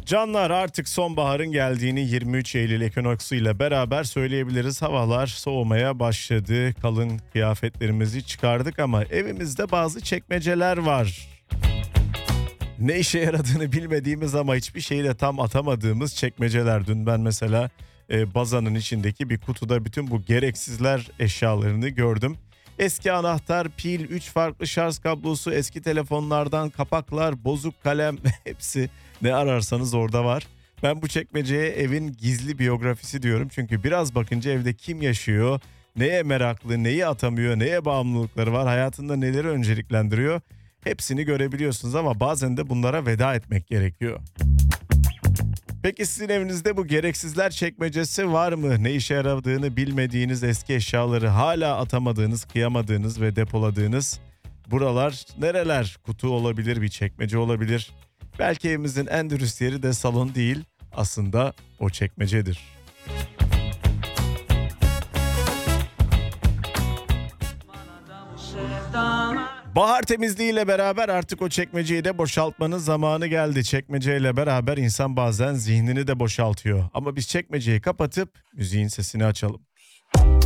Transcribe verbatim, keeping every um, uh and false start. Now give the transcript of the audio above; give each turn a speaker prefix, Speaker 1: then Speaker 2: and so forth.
Speaker 1: Canlar, artık sonbaharın geldiğini yirmi üç Eylül ekinoksuyla beraber söyleyebiliriz. Havalar soğumaya başladı. Kalın kıyafetlerimizi çıkardık ama evimizde bazı çekmeceler var. Ne işe yaradığını bilmediğimiz ama hiçbir şeyi de tam atamadığımız çekmeceler. Dün ben mesela e, bazanın içindeki bir kutuda bütün bu gereksizler eşyalarını gördüm. Eski anahtar, pil, üç farklı şarj kablosu, eski telefonlardan kapaklar, bozuk kalem, hepsi ne ararsanız orada var. Ben bu çekmeceye evin gizli biyografisi diyorum. Çünkü biraz bakınca evde kim yaşıyor, neye meraklı, neyi atamıyor, neye bağımlılıkları var, hayatında neleri önceliklendiriyor, hepsini görebiliyorsunuz ama bazen de bunlara veda etmek gerekiyor. Peki sizin evinizde bu gereksizler çekmecesi var mı? Ne işe yaradığını bilmediğiniz eski eşyaları hala atamadığınız, kıyamadığınız ve depoladığınız buralar nereler? Kutu olabilir, bir çekmece olabilir. Belki evimizin en dürüst yeri de salon değil, aslında o çekmecedir. Bahar temizliğiyle beraber artık o çekmeceyi de boşaltmanın zamanı geldi. Çekmeceyle beraber insan bazen zihnini de boşaltıyor. Ama biz çekmeceyi kapatıp müziğin sesini açalım.